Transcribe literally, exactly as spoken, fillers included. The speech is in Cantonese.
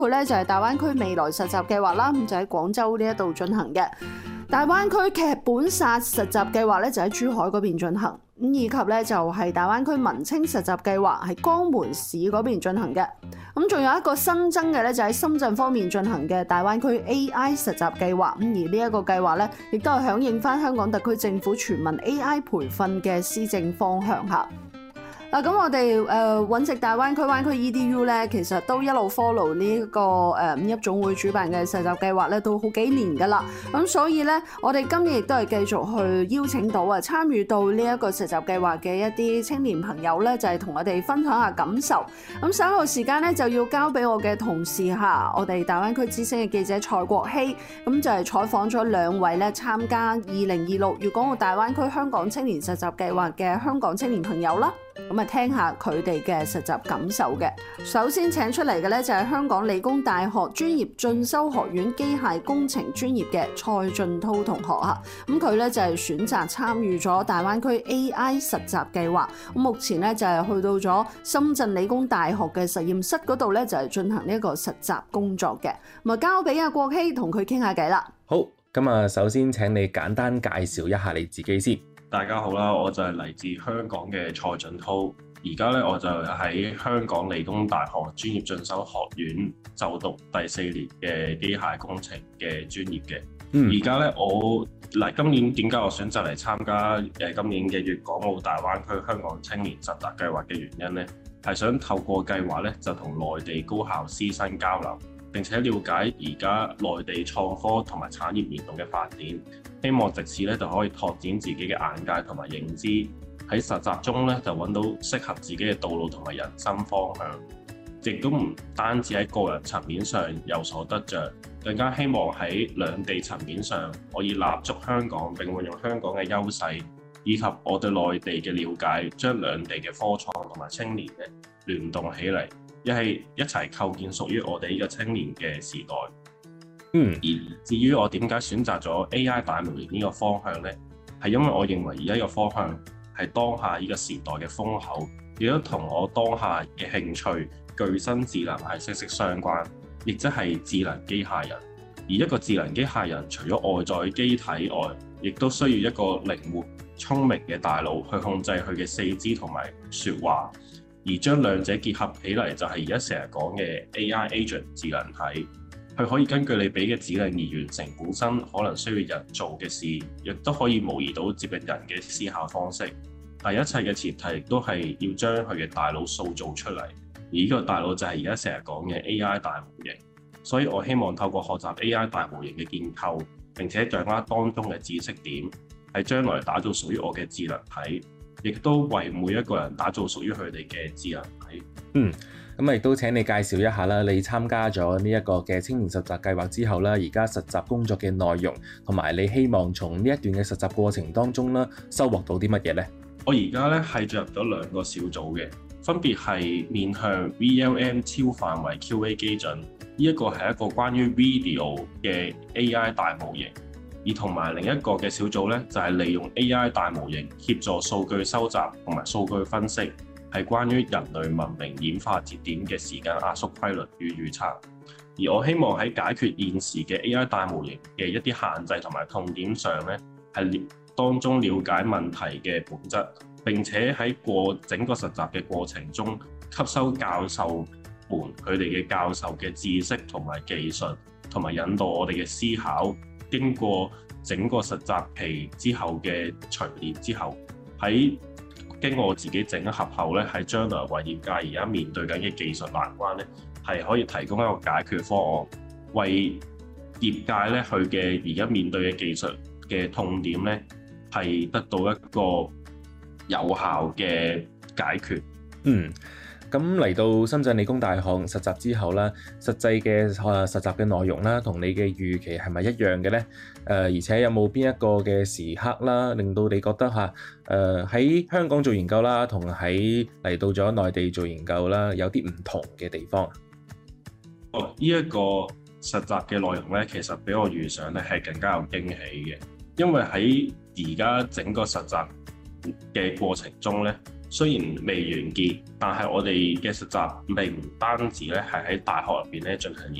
佢咧就係大灣區未來實習計劃啦，咁就喺廣州呢一度進行嘅。大灣區劇本殺實習計劃咧就喺珠海嗰邊進行，咁以及咧就係大灣區文青實習計劃喺江門市嗰邊進行嘅。咁仲有一個新增嘅咧就喺深圳方面進行嘅大灣區 A I 實習計劃，咁而呢一個計劃咧亦都係響應翻香港特區政府全民 A I 培訓嘅施政方向下。嗱，咁我哋誒揾食大灣區灣區 E D U 咧，其實都一路 follow 呢、這、一個誒五一總會主辦嘅實習計劃咧，都好幾年噶啦。咁所以咧，我哋今日亦都係繼續去邀請到啊參與到呢一個實習計劃嘅一啲青年朋友咧，就係、是、同我哋分享下感受。咁稍後時間咧就要交俾我嘅同事嚇，我哋大灣區之聲嘅記者蔡國希，咁就係採訪咗兩位咧參加二零二六粵港澳大灣區香港青年實習計劃嘅香港青年朋友啦。咁啊，聽下佢哋嘅實習感受嘅。首先請出嚟嘅咧就係香港理工大學專業進修學院機械工程專業嘅蔡俊滔同學嚇。咁佢咧就係選擇參與咗大灣區 A I 實習計劃。咁目前咧就係去到咗深圳理工大學嘅實驗室嗰度咧就係進行呢一個實習工作嘅。咁啊，交俾阿國希同佢傾下偈啦。 好，咁啊，首先請你簡單介紹一下你自己先。 大家好啦，我就係嚟自香港嘅蔡俊滔，而家咧我就喺香港理工大學專業進修學院就讀第四年嘅機械工程嘅專業嘅。而家咧我嚟今年點解我選擇嚟參加誒今年嘅粵港澳大灣區香港青年實習計劃嘅原因咧，係想透過計劃咧就同內地高校師生交流，並且了解而家內地創科同埋產業聯動嘅發展，希望藉此咧就可以拓展自己嘅眼界同埋認知，喺實習中咧就揾到適合自己嘅道路同埋人生方向，亦都唔單止喺個人層面上有所得着，更加希望喺兩地層面上可以立足香港並運用香港嘅優勢，以及我對內地嘅了解，將兩地嘅科創同埋青年嘅聯動起嚟，一係一齊構建屬於我哋呢個青年嘅時代。 嗯， 而至於我點解選擇咗 A I 大模型呢個方向呢？係因為我認為而家呢個方向係當下呢個時代嘅風口，亦都同我當下嘅興趣具身智能係息息相關，亦即係智能機械人。而一個智能機械人除咗外在機體外，亦都需要一個靈活聰明嘅大腦去控制佢嘅四肢同埋説話，而將兩者結合起嚟就係而家成日講嘅 A I agent 智能體。佢可以根據你俾嘅指令而完成本身可能需要人做嘅事，亦都可以模擬到接近人嘅思考方式。但一切嘅前提亦都係要將佢嘅大腦塑造出嚟，而呢個大腦就係而家成日講嘅 A I 大模型。所以我希望透過學習 A I 大模型嘅建構，並且掌握當中嘅知識點，喺將來打造屬於我嘅智能體，亦都為每一個人打造屬於佢哋嘅智能體。 嗯。咁亦都請你介紹一下啦，你參加咗呢一個嘅青年實習計劃之後啦，而家實習工作嘅內容，同埋你希望從呢一段嘅實習過程當中啦，收穫到啲乜嘢呢？ 我而家咧係進入咗兩個小組嘅，分別係面向 V L M 超範圍 Q A 基準，呢一個係一個關於 video 嘅 A I 大模型，而同埋另一個嘅小組咧就係利用 A I 大模型協助數據收集同埋數據分析。係關於人類文明演化節點嘅時間壓縮規律與預測，而我希望喺解決現時嘅 A I 大模型嘅一啲限制同埋痛點上咧，係當中了解問題嘅本質，並且喺過整個實習嘅過程中吸收教授們佢哋嘅教授嘅知識同埋技術，同埋引導我哋嘅思考。經過整個實習期之後嘅錘煉之後，喺經過我自己整合後咧，係將來為業界而家面對緊嘅技術難關咧，係可以提供一個解決方案，為業界咧佢嘅而家面對嘅技術嘅痛點咧，係得到一個有效嘅解決。 嗯。咁嚟到深圳理工大學實習之後啦，實際嘅誒實習嘅內容啦，同你嘅預期係咪一樣嘅呢？誒、呃，而且有冇邊一個嘅時刻啦，令到你覺得嚇誒喺香港做研究啦，同喺嚟到咗內地做研究啦，有啲唔同嘅地方？ 哦，呢、這、一個實習嘅內容咧，其實比我預想咧係更加有驚喜嘅，因為喺而家整個實習嘅過程中咧， 雖然未完結，但係我哋嘅實習並唔單止咧係喺大學入邊咧進行研